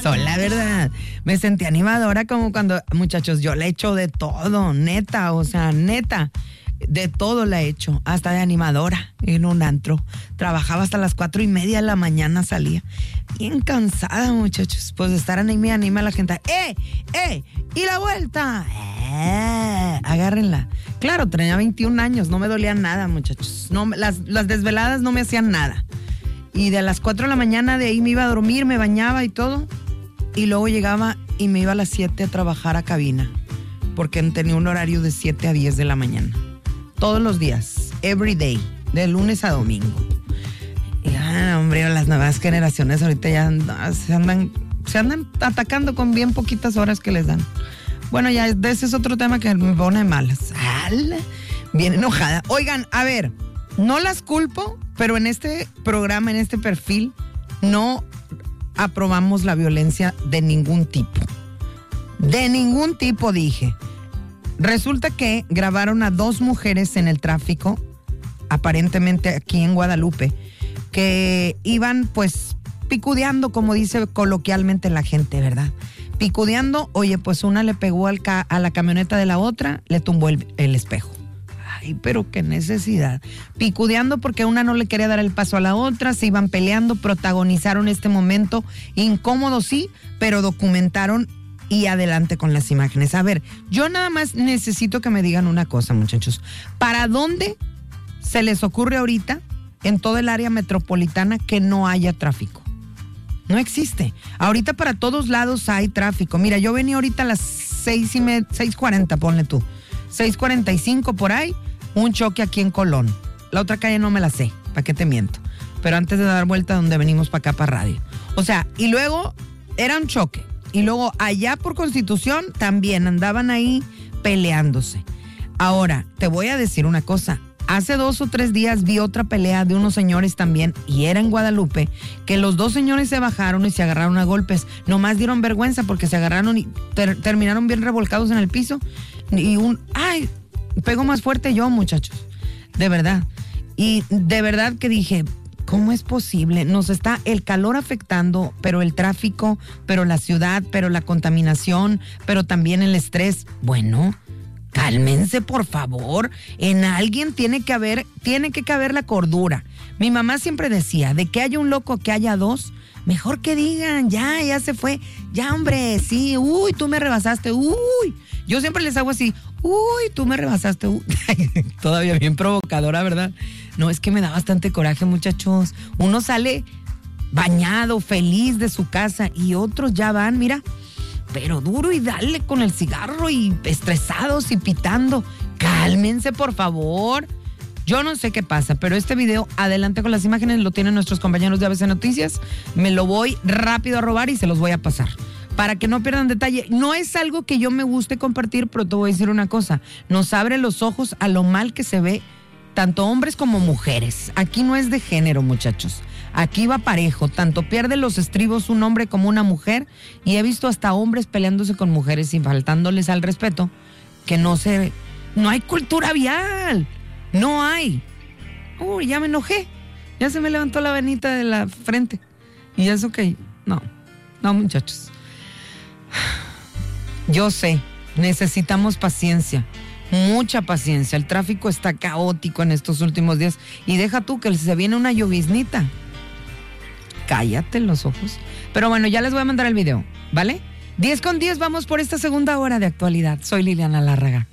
sola, ¿verdad? Me sentí animadora como cuando, muchachos, yo le echo de todo, neta, o sea, neta. De todo la he hecho, hasta de animadora en un antro. Trabajaba hasta las 4:30 de la mañana, salía. Bien cansada, muchachos. Pues de estar anima a la gente. ¡Y la vuelta! Agárrenla. Claro, tenía 21 años, no me dolía nada, muchachos. No, las desveladas no me hacían nada. Y de las 4 de la mañana de ahí me iba a dormir, me bañaba y todo. Y luego llegaba y me iba a las 7 a trabajar a cabina. Porque tenía un horario de 7 a 10 de la mañana. Todos los días, every day, de lunes a domingo. Y hombre, las nuevas generaciones ahorita ya se andan atacando con bien poquitas horas que les dan. Bueno, ya ese es otro tema que me pone malas. Bien enojada. Oigan, a ver, no las culpo, pero en este programa, en este perfil, no aprobamos la violencia de ningún tipo. De ningún tipo, dije. Resulta que grabaron a 2 mujeres en el tráfico, aparentemente aquí en Guadalupe, que iban pues picudeando, como dice coloquialmente la gente, ¿verdad? Picudeando, oye, pues una le pegó a la camioneta de la otra, le tumbó el espejo. Ay, pero qué necesidad. Picudeando porque una no le quería dar el paso a la otra, se iban peleando, protagonizaron este momento incómodo, sí, pero documentaron y adelante con las imágenes. A ver, yo nada más necesito que me digan una cosa, muchachos. ¿Para dónde se les ocurre ahorita en todo el área metropolitana que no haya tráfico? No existe. Ahorita para todos lados hay tráfico. Mira, yo venía ahorita a las 6:40, ponle tú. 6:45 por ahí, un choque aquí en Colón. La otra calle no me la sé, ¿para qué te miento? Pero antes de dar vuelta donde venimos para acá, para radio. O sea, y luego era un choque. Y luego allá por Constitución también andaban ahí peleándose. Ahora, te voy a decir una cosa. Hace 2 o 3 días vi otra pelea de unos señores también, y era en Guadalupe, que los 2 señores se bajaron y se agarraron a golpes. Nomás dieron vergüenza porque se agarraron y terminaron bien revolcados en el piso. Y pegó más fuerte yo, muchachos. De verdad. Y de verdad que dije, ¿cómo es posible? Nos está el calor afectando, pero el tráfico, pero la ciudad, pero la contaminación, pero también el estrés. Bueno, cálmense, por favor. En alguien tiene que caber la cordura. Mi mamá siempre decía, de que haya un loco, que haya 2, mejor que digan, ya se fue. Ya, hombre, sí, uy, tú me rebasaste, uy. Yo siempre les hago así, uy, tú me rebasaste, uy. Todavía bien provocadora, ¿verdad? No, es que me da bastante coraje, muchachos. Uno sale bañado, feliz de su casa, y otros ya van, mira, pero duro y dale con el cigarro y estresados y pitando. Cálmense, por favor. Yo no sé qué pasa, pero este video, adelante con las imágenes, lo tienen nuestros compañeros de ABC Noticias. Me lo voy rápido a robar y se los voy a pasar, para que no pierdan detalle. No es algo que yo me guste compartir, pero te voy a decir una cosa. Nos abre los ojos a lo mal que se ve tanto hombres como mujeres. Aquí no es de género, muchachos. Aquí va parejo. Tanto pierde los estribos un hombre como una mujer. Y he visto hasta hombres peleándose con mujeres y faltándoles al respeto. Que no hay cultura vial. No hay. Uy, ya me enojé. Ya se me levantó la venita de la frente. ¿Y eso qué? No, muchachos. Yo sé, necesitamos paciencia. Mucha paciencia. El tráfico está caótico en estos últimos días. Y deja tú que se viene una lloviznita. Cállate los ojos. Pero bueno, ya les voy a mandar el video, ¿vale? 10:10, vamos por esta segunda hora de actualidad. Soy Liliana Lárraga.